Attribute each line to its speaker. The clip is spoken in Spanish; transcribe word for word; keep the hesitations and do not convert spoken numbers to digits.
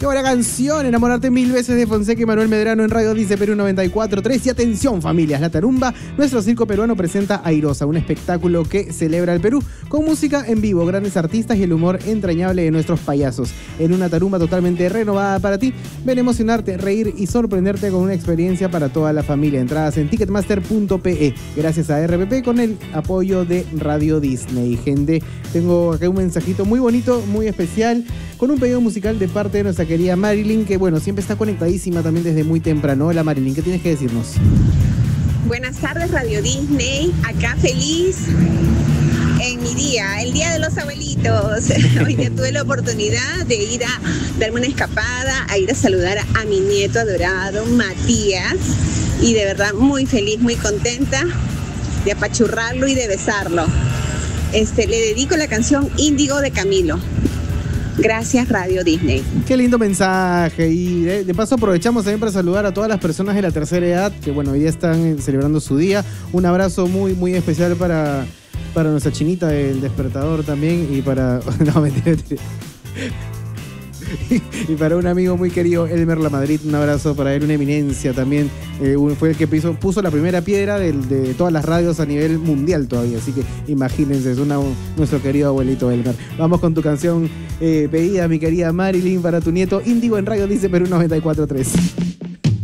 Speaker 1: Qué buena canción, Enamorarte mil veces de Fonseca y Manuel Medrano en Radio Dice Perú noventa y cuatro punto tres. Y atención, familias, La Tarumba, nuestro circo peruano presenta Airosa, un espectáculo que celebra el Perú con música en vivo, grandes artistas y el humor entrañable de nuestros payasos. En una tarumba totalmente renovada para ti, ven a emocionarte, reír y sorprenderte con una experiencia para toda la familia. Entradas en ticketmaster punto pe. Gracias a R P P con el apoyo de Radio Disney. Gente, tengo acá un mensajito muy bonito, muy especial, con un pedido musical de parte de nuestra querida Marilyn, que bueno, siempre está conectadísima también desde muy temprano. Hola Marilyn, ¿qué tienes que decirnos?
Speaker 2: Buenas tardes Radio Disney, acá feliz en mi día, el día de los abuelitos. Hoy día tuve la oportunidad de ir a darme una escapada, a ir a saludar a, a mi nieto adorado, Matías, y de verdad muy feliz, muy contenta de apachurrarlo y de besarlo. Este, le dedico la canción Índigo de Camilo. Gracias Radio Disney.
Speaker 1: Qué lindo mensaje. Y de, de paso aprovechamos también para saludar a todas las personas de la tercera edad que bueno, hoy día están celebrando su día. Un abrazo muy, muy especial para, para nuestra chinita del despertador también. Y para... No, mentira, mentira. Y para un amigo muy querido, Elmer La Madrid, un abrazo para él, una eminencia también. Eh, fue el que puso, puso la primera piedra de, de todas las radios a nivel mundial todavía. Así que imagínense, es una, nuestro querido abuelito Elmer. Vamos con tu canción eh, pedida, mi querida Marilyn, para tu nieto Índigo en Radio Dice Perú noventa y cuatro punto tres.